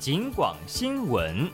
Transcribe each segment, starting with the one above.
警广新闻。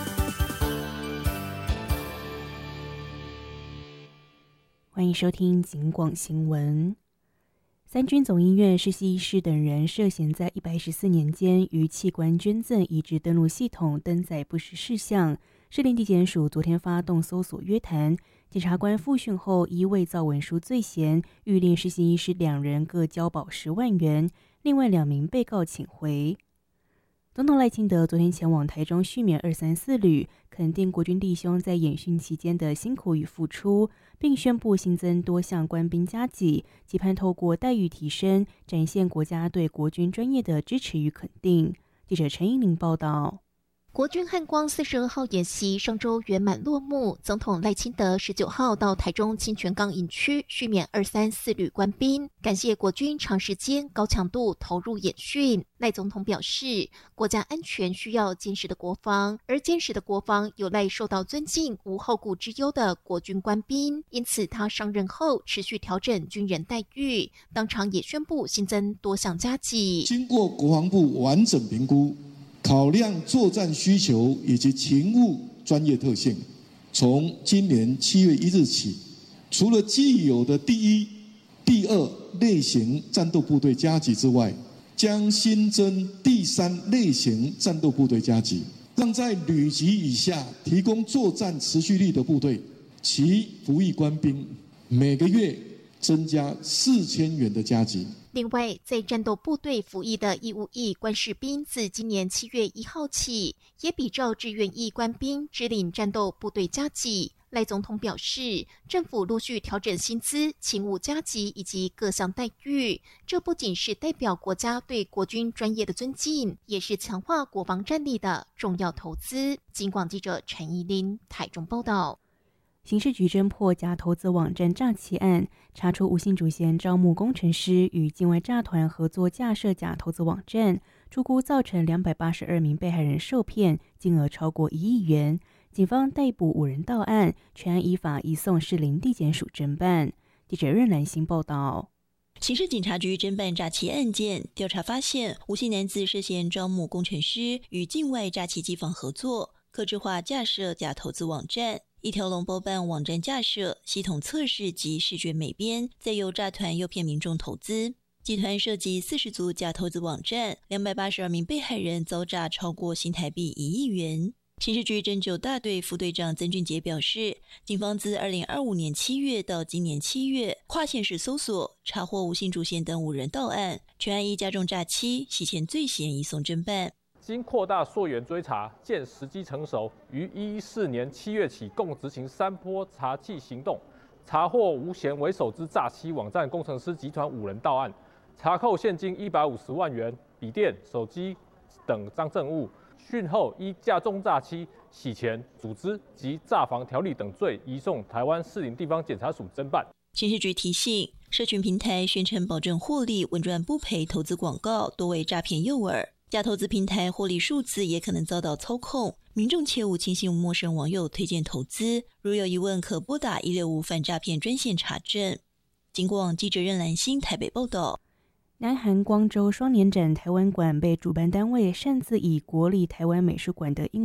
欢迎收听警广新闻。三军总医院实习医师等人涉嫌在114年间于器官捐赠移植登录系统登载不实事项，士林地检署昨天发动搜索约谈，检察官复讯后依伪造文书罪嫌，谕令实习医师2人各交保10万元，另外2名被告请回。总统赖清德昨天前往台中续勉234旅，肯定国军弟兄在演训期间的辛苦与付出，并宣布新增多项官兵加给，期盼透过待遇提升，展现国家对国军专业的支持与肯定。记者陈依玲报道。 国军汉光42号演习上周圆满落幕，总统赖清德19号到台中清泉岗营区续勉234旅官兵，感谢国军长时间高强度投入演训。赖总统表示，国家安全需要坚实的国防，而坚实的国防有赖受到尊敬、无后顾之忧的国军官兵，因此他上任后持续调整军人待遇，当场也宣布新增多项加给。 经过国防部完整评估，考量作战需求以及勤务专业特性，从今年7月1日起，除了既有的第1、第2类型战斗部队加给之外，将新增第3类型战斗部队加给，让在旅级以下提供作战持续力的部队，其服役官兵每个月增加4000元的加给。 另外，在战斗部队服役的义务役官士兵，自今年7月1号起，也比照志愿役官兵支领战斗部队加给。赖总统表示，政府陆续调整薪资、勤务加给以及各项待遇，这不仅是代表国家对国军专业的尊敬，也是强化国防战力的重要投资。警广记者陈依琳台中报道。 刑事局侦破假投资网站诈欺案，查出吴姓主嫌招募工程师与境外诈团合作架设假投资网站，初估造成282名被害人受骗，金额超过1亿元。警方逮捕5人到案，全案依法移送士林地检署侦办。记者任兰心报道。 刑事警察局侦办诈欺案件，调查发现吴姓男子涉嫌招募工程师与境外诈欺机房合作，客制化架设假投资网站，一条龙包办网站架设、系统测试及视觉美编，再由诈团诱骗民众投资。集团涉及40组假投资网站，282名被害人遭诈超过新台币1亿元。刑事局侦9大队副队长曾俊杰表示，警方自2025年7月到今年7月，跨县市搜索，查获吴姓主嫌等5人到案，全案依加重诈欺、洗钱罪嫌移送侦办。 经扩大溯源追查，见时机成熟，于114年7月起共执行3波查缉行动，查获吴嫌为首之诈欺网站工程师集团5人到案，查扣现金150万元、笔电、手机等赃证物。讯后依加重诈欺、洗钱、组织及诈防条例等罪移送台湾士林地方检察署侦办。 刑事局提醒，社群平台宣称保证获利、稳赚不赔投资广告多为诈骗诱饵，假投资平台获利数字也可能遭到操控，民众切勿轻信陌生网友推荐投资，如有疑问可拨打165反诈骗专线查证。警广记者任兰心台北报道。 南韩光州双年展台湾馆被主办单位擅自以国立台湾美术馆的英